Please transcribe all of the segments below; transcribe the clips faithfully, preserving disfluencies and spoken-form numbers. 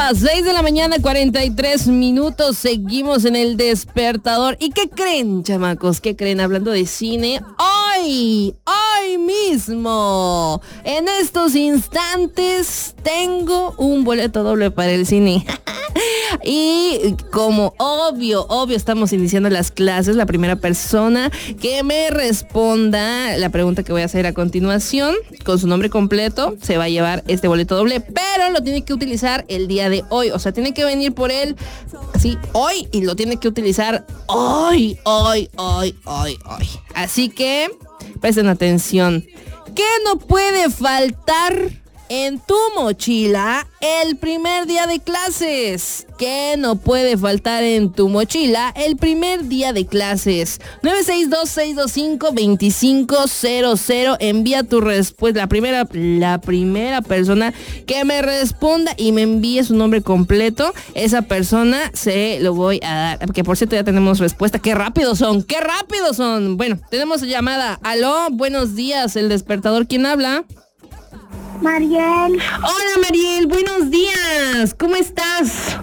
las seis de la mañana, cuarenta y tres minutos. Seguimos en el despertador. ¿Y qué creen, chamacos? ¿Qué creen? Hablando de cine, hoy, hoy mismo, en estos instantes, tengo un boleto doble para el cine. Y como obvio, obvio, estamos iniciando las clases, la primera persona que me responda la pregunta que voy a hacer a continuación, con su nombre completo, se va a llevar este boleto doble, pero lo tiene que utilizar el día de hoy. O sea, tiene que venir por él, sí, hoy, y lo tiene que utilizar hoy, hoy, hoy, hoy, hoy. Así que, presten atención. ¿Qué no puede faltar en tu mochila el primer día de clases? ¿Qué no puede faltar en tu mochila el primer día de clases? nueve seis dos, seis dos cinco, dos cinco cero cero. Envía tu respuesta. La primera, la primera persona que me responda y me envíe su nombre completo, esa persona se lo voy a dar. Que por cierto ya tenemos respuesta. ¡Qué rápidos son! ¡Qué rápidos son! Bueno, tenemos llamada. Aló, buenos días. El despertador, ¿quién habla? Mariel. Hola Mariel, buenos días. ¿Cómo estás?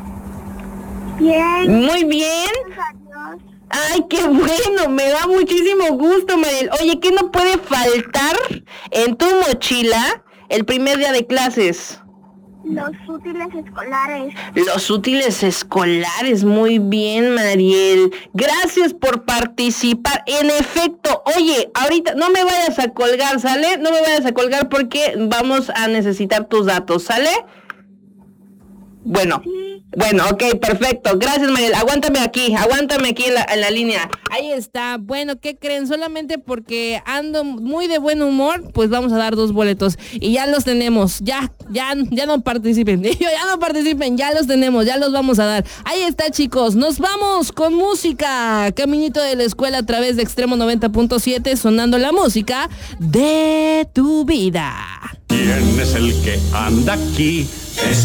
Bien. Muy bien. Adiós. Ay, qué bueno, me da muchísimo gusto, Mariel. Oye, ¿qué no puede faltar en tu mochila el primer día de clases? Los útiles escolares. Los útiles escolares, muy bien, Mariel. Gracias por participar. En efecto, oye, ahorita no me vayas a colgar, ¿sale? No me vayas a colgar porque vamos a necesitar tus datos, ¿sale? Bueno, Sí. bueno, ok, perfecto. Gracias, Mariel. Aguántame aquí, aguántame aquí en la, en la línea. Ahí está. Bueno, ¿qué creen? Solamente porque ando muy de buen humor, pues vamos a dar dos boletos. Y ya los tenemos. Ya, ya, ya no participen. Ya no participen, ya los tenemos, ya los vamos a dar. Ahí está, chicos. Nos vamos con música. Caminito de la escuela a través de Extremo noventa punto siete, sonando la música de tu vida. ¿Quién es el que anda aquí? Es